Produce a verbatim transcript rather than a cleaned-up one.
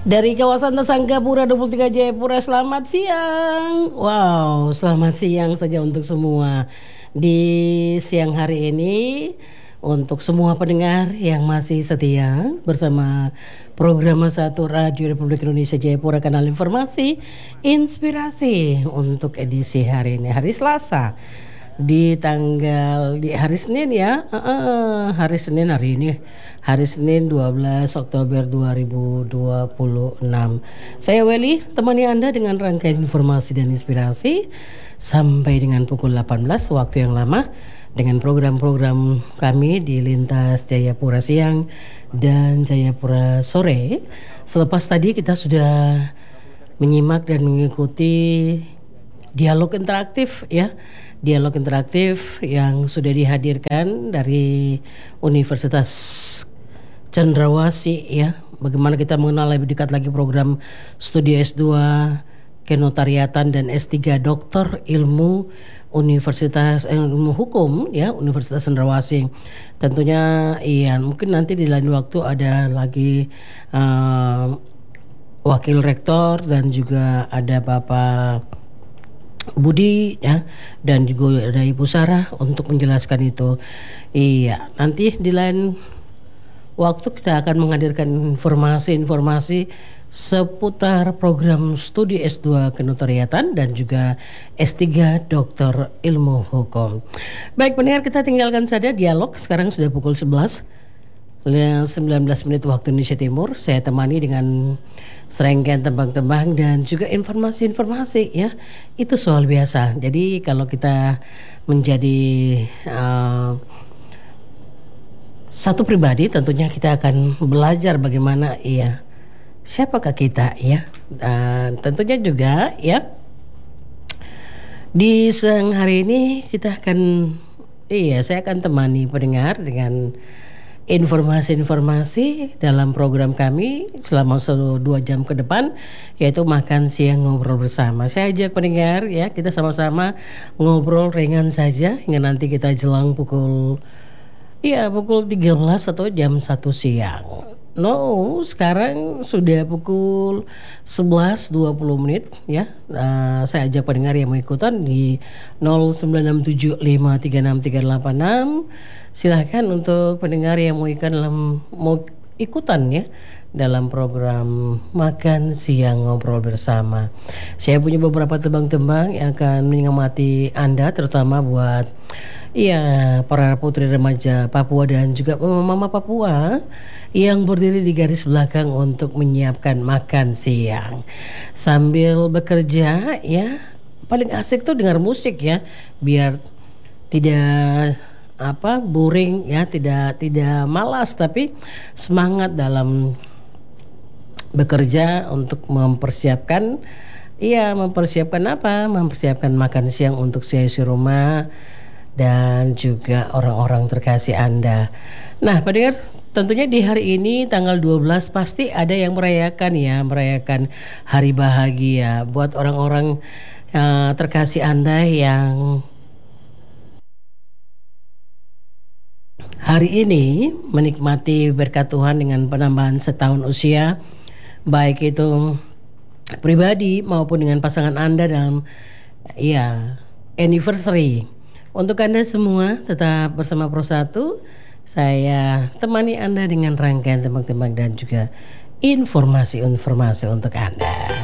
Dari kawasan Tesanggapura dua puluh tiga Jayapura, selamat siang. Wow, selamat siang saja untuk semua. Di siang hari ini, untuk semua pendengar yang masih setia bersama program satu Radio Republik Indonesia Jayapura, kanal informasi inspirasi untuk edisi hari ini, hari Selasa. Di tanggal di hari Senin ya, uh, uh, hari Senin hari ini, hari Senin dua belas Oktober dua ribu dua puluh enam. Saya Welly, temani Anda dengan rangkaian informasi dan inspirasi sampai dengan pukul delapan belas waktu yang lama dengan program-program kami di lintas Jayapura siang dan Jayapura sore. Selepas tadi kita sudah menyimak dan mengikuti dialog interaktif ya. Dialog interaktif yang sudah dihadirkan dari Universitas Cendrawasih ya. Bagaimana kita mengenal lebih dekat lagi program studi S dua Kenotariatan dan S tiga Doktor Ilmu Universitas eh, Ilmu Hukum ya, Universitas Cendrawasih. Tentunya iya, mungkin nanti di lain waktu ada lagi uh, Wakil Rektor dan juga ada Bapak Budi ya, dan juga ada Ibu Sarah untuk menjelaskan itu. Iya, nanti di lain waktu kita akan menghadirkan informasi-informasi seputar program studi S dua Kenotariatan dan juga S tiga Doktor Ilmu Hukum. Baik pendengar, kita tinggalkan saja dialog. Sekarang sudah pukul sebelas sembilan belas menit waktu Indonesia Timur. Saya temani dengan serangkaian tembang-tembang dan juga informasi-informasi ya. Itu soal biasa. Jadi kalau kita menjadi uh, satu pribadi, tentunya kita akan belajar bagaimana ya, siapakah kita ya. Dan tentunya juga ya, di siang hari ini kita akan iya saya akan temani pendengar dengan informasi-informasi dalam program kami selama dua jam ke depan, yaitu makan siang ngobrol bersama. Saya ajak pendengar ya, kita sama-sama ngobrol ringan saja hingga nanti kita jelang pukul ya pukul tiga belas atau jam satu siang. No, sekarang sudah pukul sebelas dua puluh menit ya. Uh, saya ajak pendengar yang mau ikutan di nol sembilan enam tujuh lima tiga enam tiga delapan enam. Silahkan untuk pendengar yang mau ikutan dalam mau ikutan ya dalam program makan siang ngobrol bersama. Saya punya beberapa tembang-tembang yang akan menyemangati Anda, terutama buat ya para putri remaja Papua dan juga mama Papua yang berdiri di garis belakang untuk menyiapkan makan siang sambil bekerja ya. Paling asik tuh dengar musik ya, biar tidak apa boring ya, tidak tidak malas tapi semangat dalam bekerja untuk mempersiapkan iya mempersiapkan apa mempersiapkan makan siang untuk si rumah dan juga orang-orang terkasih Anda. Nah, pendengar, tentunya di hari ini tanggal dua belas pasti ada yang merayakan ya, merayakan hari bahagia buat orang-orang uh, terkasih Anda yang hari ini menikmati berkat Tuhan dengan penambahan setahun usia, baik itu pribadi maupun dengan pasangan Anda dalam ya anniversary. Untuk Anda semua tetap bersama Pro satu. Saya temani Anda dengan rangkaian tembang-tembang dan juga informasi-informasi untuk Anda.